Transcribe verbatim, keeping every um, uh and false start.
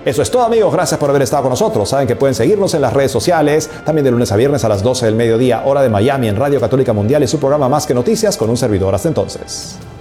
Eso es todo, amigos. Gracias por haber estado con nosotros. Saben que pueden seguirnos en las redes sociales, también de lunes a viernes a las doce del mediodía, hora de Miami, en Radio Católica Mundial y su programa Más que Noticias con un servidor. Hasta entonces.